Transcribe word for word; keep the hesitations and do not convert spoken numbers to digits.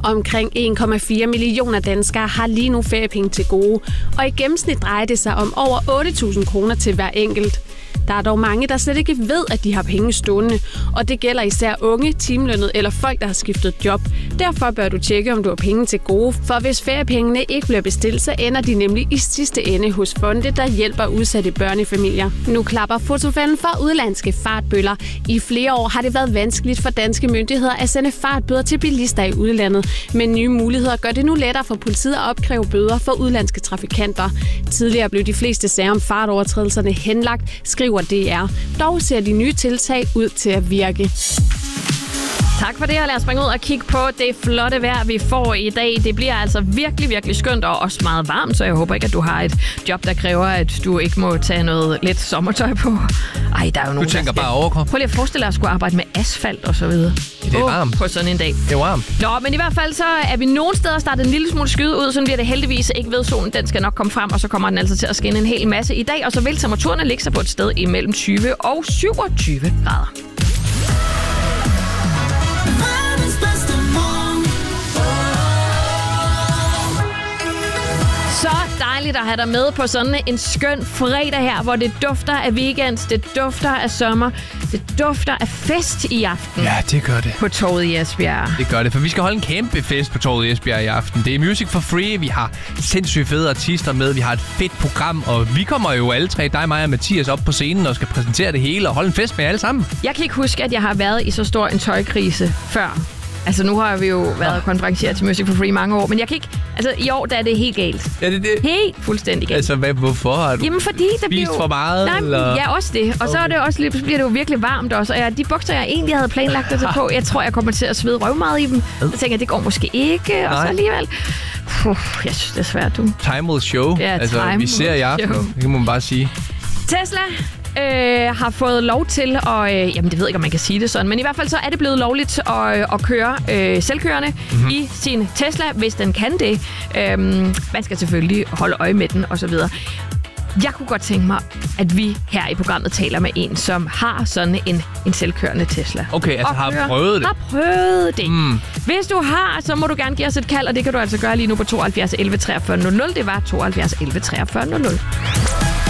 Omkring en komma fire millioner danskere har lige nu feriepenge til gode, og i gennemsnit drejer det sig om over otte tusind kroner til hver enkelt. Der er dog mange, der slet ikke ved, at de har penge stående, og det gælder især unge, timelønnede eller folk, der har skiftet job. Derfor bør du tjekke, om du har penge til gode, for hvis feriepengene ikke bliver bestilt, så ender de nemlig i sidste ende hos fonde, der hjælper udsatte børnefamilier. Nu klapper fotofanden for udenlandske fartbøller. I flere år har det været vanskeligt for danske myndigheder at sende fartbøder til bilister i udlandet, men nye muligheder gør det nu lettere for politiet at opkræve bøder for udenlandske trafikanter. Tidligere blev de fleste sager om fartovertrædelserne henlagt, skriver D R. Dog ser de nye tiltag ud til at virke. Tak for det, og lad os springe ud og kigge på det flotte vejr, vi får i dag. Det bliver altså virkelig, virkelig skønt og også meget varmt, så jeg håber ikke, at du har et job, der kræver, at du ikke må tage noget lidt sommertøj på. Ej, der er jo nogen, du tænker der bare overkrop. Prøv lige at forestille dig at skulle arbejde med asfalt og så videre. Det er oh, varmt. På sådan en dag. Det er varmt. Nå, men i hvert fald så er vi nogle steder startet en lille smule skyde ud, så bliver det heldigvis ikke ved solen. Den skal nok komme frem, og så kommer den altså til at skinne en hel masse i dag, og så vil temperaturerne ligge sig på et sted imellem tyve og syvogtyve grader. Så dejligt at have dig med på sådan en skøn fredag her, hvor det dufter af weekend, det dufter af sommer, det dufter af fest i aften. Ja, det gør det. På torvet i Esbjerg. Det gør det, for vi skal holde en kæmpe fest på torvet i Esbjerg i aften. Det er Music for Free, vi har sindssygt fede artister med, vi har et fedt program, og vi kommer jo alle tre, dig, mig og Mathias, op på scenen og skal præsentere det hele og holde en fest med alle sammen. Jeg kan ikke huske, at jeg har været i så stor en tøjkrise før. Altså, nu har vi jo været konferencier til Music for Free mange år, men jeg kan ikke... Altså, i år, der er det helt galt. Ja, det er det. Helt fuldstændig galt. Altså, hvad, hvorfor har du Jamen, fordi det spist bliver jo... for meget? Nej, eller? Ja, også det. Og okay. Så, er det også, så bliver det jo virkelig varmt også. Og ja, de bukser, jeg egentlig havde planlagt at tage på, jeg tror, jeg kommer til at svede røvmeget i dem. Jeg tænker, det går måske ikke, Nej. og så alligevel... Puh, jeg synes, det er svært, du. Time will show. Ja, altså, time vi ser i aften. show. Det kan man bare sige. Tesla øh, har fået lov til at... Øh, jamen, det ved jeg ikke, om man kan sige det sådan, men i hvert fald så er det blevet lovligt at, at køre øh, selvkørende mm-hmm. i sin Tesla, hvis den kan det. Øh, man skal selvfølgelig holde øje med den, og så videre. Jeg kunne godt tænke mig, at vi her i programmet taler med en, som har sådan en, en selvkørende Tesla. Okay, altså har kører, prøvet det? Har prøvet det. Mm. Hvis du har, så må du gerne give os et kald, og det kan du altså gøre lige nu på tooghalvfjerds elleve treogfyrre nul nul. Det var tooghalvfjerds elleve treogfyrre nul nul.